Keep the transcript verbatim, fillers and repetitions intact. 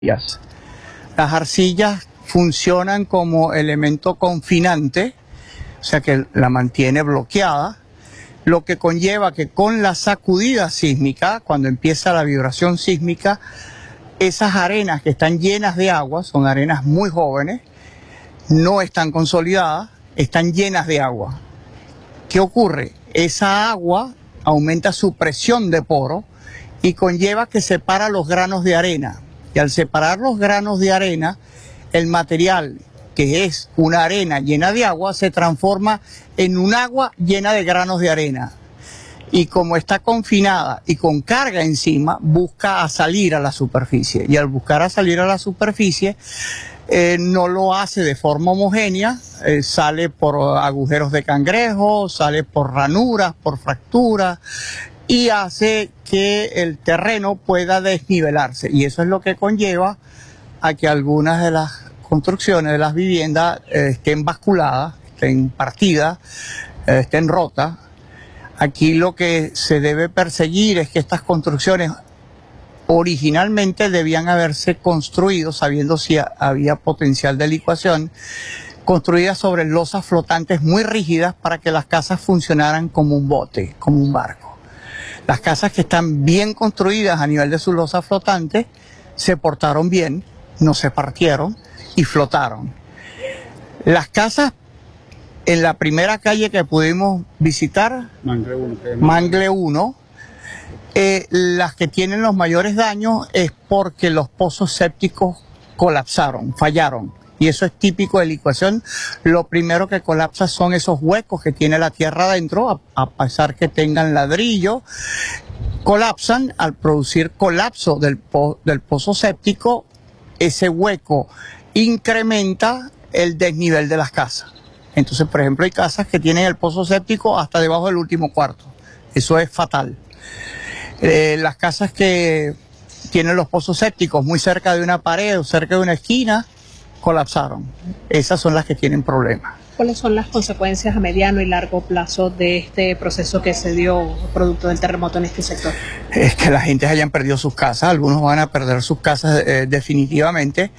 Las arcillas funcionan como elemento confinante, o sea que la mantiene bloqueada, lo que conlleva que con la sacudida sísmica, cuando empieza la vibración sísmica, esas arenas que están llenas de agua, son arenas muy jóvenes, no están consolidadas, están llenas de agua. ¿Qué ocurre? Esa agua aumenta su presión de poro y conlleva que separa los granos de arena. Y al separar los granos de arena, el material, que es una arena llena de agua, se transforma en un agua llena de granos de arena. Y como está confinada y con carga encima, busca a salir a la superficie. Y al buscar a salir a la superficie, eh, no lo hace de forma homogénea, eh, sale por agujeros de cangrejo, sale por ranuras, por fracturas, y hace que el terreno pueda desnivelarse. Y eso es lo que conlleva a que algunas de las construcciones de las viviendas eh, estén basculadas, estén partidas, eh, estén rotas. Aquí lo que se debe perseguir es que estas construcciones originalmente debían haberse construido, sabiendo si había potencial de licuación, construidas sobre losas flotantes muy rígidas para que las casas funcionaran como un bote, como un barco. Las casas que están bien construidas a nivel de sus losas flotantes se portaron bien, no se partieron y flotaron. Las casas en la primera calle que pudimos visitar, Mangle uno, Mangle uno eh, las que tienen los mayores daños es porque los pozos sépticos colapsaron, fallaron. Y eso es típico de licuación. Lo primero que colapsa son esos huecos que tiene la tierra adentro, a, a pesar que tengan ladrillo. Colapsan. Al producir colapso del, po, del pozo séptico, ese hueco incrementa el desnivel de las casas. Entonces, por ejemplo, hay casas que tienen el pozo séptico hasta debajo del último cuarto. Eso es fatal. Eh, las casas que tienen los pozos sépticos muy cerca de una pared o cerca de una esquina, colapsaron. Esas son las que tienen problemas. ¿Cuáles son las consecuencias a mediano y largo plazo de este proceso que se dio producto del terremoto en este sector? Es que la gente hayan perdido sus casas, algunos van a perder sus casas eh, definitivamente.